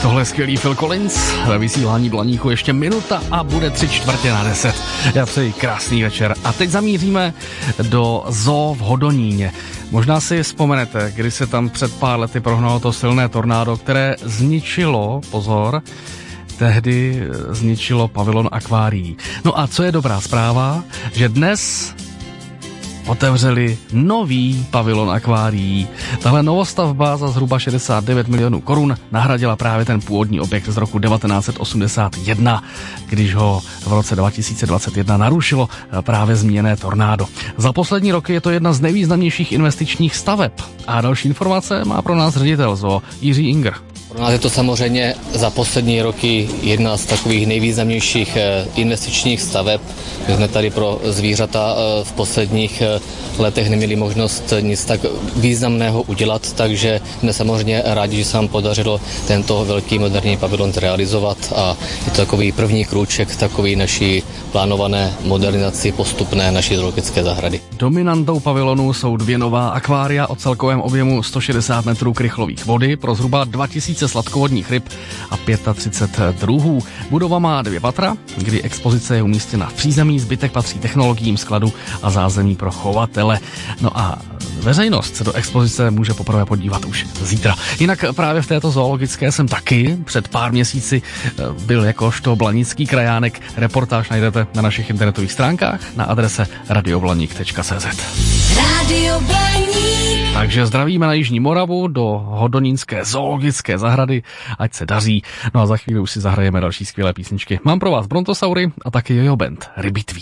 Tohle je skvělý Phil Collins. Ve vysílání Blaníku ještě minuta a bude 9:45. Já přeji krásný večer. A teď zamíříme do zoo v Hodoníně. Možná si vzpomenete, kdy se tam před pár lety prohnalo to silné tornádo, které zničilo, pozor, tehdy zničilo pavilon akvárií. No a co je dobrá zpráva, že dnes otevřeli nový pavilon akvárií. Tahle novostavba za zhruba 69 milionů korun nahradila právě ten původní objekt z roku 1981, když ho v roce 2021 narušilo právě zmíněné tornádo. Za poslední roky je to jedna z nejvýznamnějších investičních staveb. A další informace má pro nás ředitel zoo Jiří Inger. Pro nás je to samozřejmě za poslední roky jedna z takových nejvýznamnějších investičních staveb. My jsme tady pro zvířata v posledních letech neměli možnost nic tak významného udělat, takže jsme samozřejmě rádi, že se nám podařilo tento velký moderní pavilon zrealizovat a je to takový první krůček takový naší plánované modernizaci postupné naší zoologické zahrady. Dominantou pavilonu jsou 2 nová akvária o celkovém objemu 160 metrů krychlových vody pro zhruba 2000 sladkovodních ryb a 35 druhů. Budova má 2 patra, kdy expozice je umístěna v přízemí, zbytek patří technologiím skladu a zázemí pro chovatele. No a veřejnost se do expozice může poprvé podívat už zítra. Jinak právě v této zoologické jsem taky před pár měsíci byl jakožto blanický krajánek. Reportáž najdete na našich internetových stránkách na adrese radioblaník.cz. Radio Blaník. Takže zdravíme na Jižní Moravu do Hodonínské zoologické zahrady, ať se daří. No a za chvíli už si zahrajeme další skvělé písničky. Mám pro vás Brontosaury a taky Jojo Band Rybitví.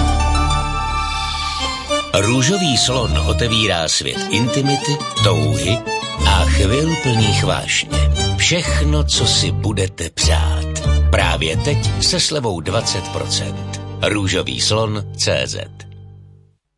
Růžový slon otevírá svět intimity, touhy a chvil plných vášně. Všechno, co si budete přát. Právě teď se slevou 20%. Růžový slon CZ.